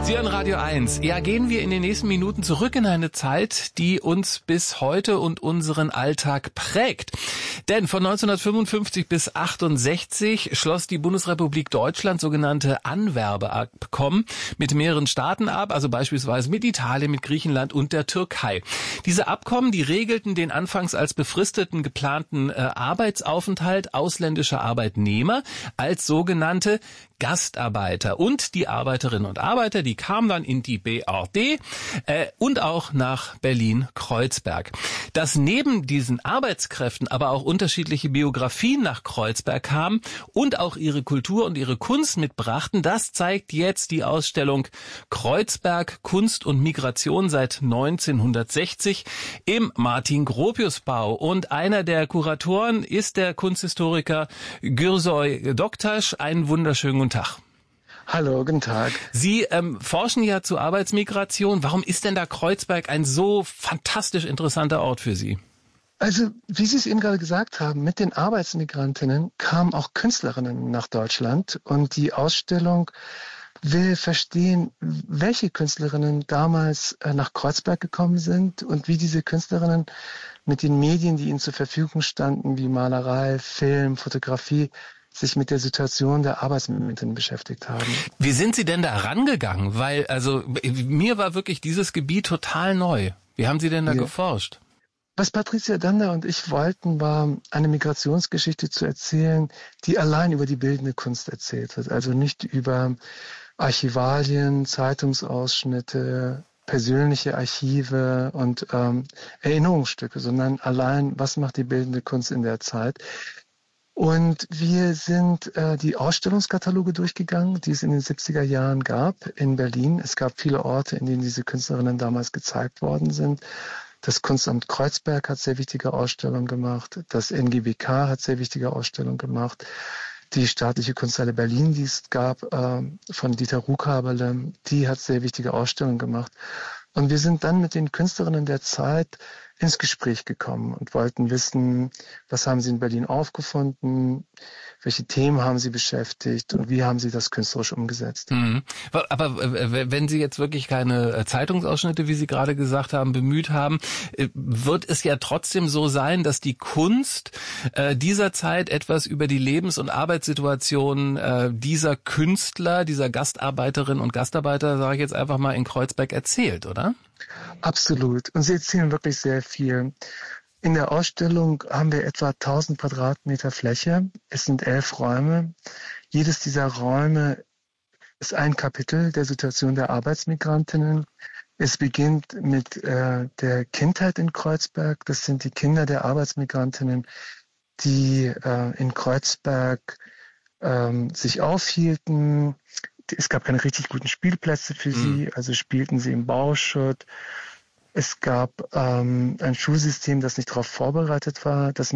Sie hören Radio 1. Ja, gehen wir in den nächsten Minuten zurück in eine Zeit, die uns bis heute und unseren Alltag prägt. Denn von 1955 bis 68 schloss die Bundesrepublik Deutschland sogenannte Anwerbeabkommen mit mehreren Staaten ab, also beispielsweise mit Italien, mit Griechenland und der Türkei. Diese Abkommen, die regelten den anfangs als befristeten geplanten Arbeitsaufenthalt ausländischer Arbeitnehmer als sogenannte Gastarbeiter. Und die Arbeiterinnen und Arbeiter, die kamen dann in die BRD und auch nach Berlin-Kreuzberg. Dass neben diesen Arbeitskräften aber auch unterschiedliche Biografien nach Kreuzberg kamen und auch ihre Kultur und ihre Kunst mitbrachten, das zeigt jetzt die Ausstellung Kreuzberg Kunst und Migration seit 1960 im Martin-Gropius-Bau. Und einer der Kuratoren ist der Kunsthistoriker Gürsoy Doktaş. Einen wunderschönen guten Tag. Hallo, guten Tag. Sie forschen ja zur Arbeitsmigration. Warum ist denn da Kreuzberg ein so fantastisch interessanter Ort für Sie? Also, wie Sie es eben gerade gesagt haben, mit den Arbeitsmigrantinnen kamen auch Künstlerinnen nach Deutschland und die Ausstellung will verstehen, welche Künstlerinnen damals nach Kreuzberg gekommen sind und wie diese Künstlerinnen mit den Medien, die ihnen zur Verfügung standen, wie Malerei, Film, Fotografie, sich mit der Situation der Arbeitsmigrantinnen beschäftigt haben. Wie sind Sie denn da rangegangen? Weil, also, mir war wirklich dieses Gebiet total neu. Wie haben Sie denn da geforscht? Was Patricia Dander und ich wollten, war eine Migrationsgeschichte zu erzählen, die allein über die bildende Kunst erzählt wird. Also nicht über Archivalien, Zeitungsausschnitte, persönliche Archive und Erinnerungsstücke, sondern allein, was macht die bildende Kunst in der Zeit. Und wir sind die Ausstellungskataloge durchgegangen, die es in den 70er Jahren gab in Berlin. Es gab viele Orte, in denen diese Künstlerinnen damals gezeigt worden sind. Das Kunstamt Kreuzberg hat sehr wichtige Ausstellungen gemacht. Das NGBK hat sehr wichtige Ausstellungen gemacht. Die Staatliche Kunsthalle Berlin, die es gab, von Dieter Ruhkaberle, die hat sehr wichtige Ausstellungen gemacht. Und wir sind dann mit den Künstlerinnen der Zeit ins Gespräch gekommen und wollten wissen, was haben sie in Berlin aufgefunden, welche Themen haben sie beschäftigt und wie haben sie das künstlerisch umgesetzt. Mhm. Aber wenn Sie jetzt wirklich keine Zeitungsausschnitte, wie Sie gerade gesagt haben, bemüht haben, wird es ja trotzdem so sein, dass die Kunst dieser Zeit etwas über die Lebens- und Arbeitssituation dieser Künstler, dieser Gastarbeiterinnen und Gastarbeiter, sage ich jetzt einfach mal, in Kreuzberg erzählt, oder? Absolut. Und sie erzählen wirklich sehr viel. In der Ausstellung haben wir etwa 1000 Quadratmeter Fläche. Es sind 11 Räume. Jedes dieser Räume ist ein Kapitel der Situation der Arbeitsmigrantinnen. Es beginnt mit der Kindheit in Kreuzberg. Das sind die Kinder der Arbeitsmigrantinnen, die in Kreuzberg sich aufhielten. Es gab keine richtig guten Spielplätze für sie, also spielten sie im Bauschutt. Es gab ein Schulsystem, das nicht darauf vorbereitet war, dass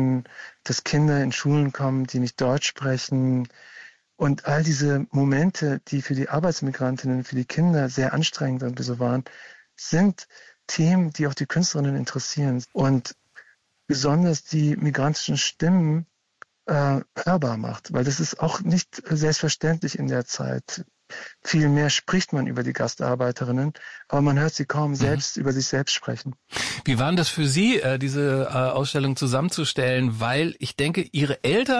Kinder in Schulen kommen, die nicht Deutsch sprechen. Und all diese Momente, die für die Arbeitsmigrantinnen, für die Kinder sehr anstrengend und so waren, sind Themen, die auch die Künstlerinnen interessieren. Und besonders die migrantischen Stimmen hörbar macht, weil das ist auch nicht selbstverständlich in der Zeit. Viel mehr spricht man über die Gastarbeiterinnen, aber man hört sie kaum selbst über sich selbst sprechen. Wie war denn das für Sie, diese Ausstellung zusammenzustellen? Weil ich denke, Ihre Eltern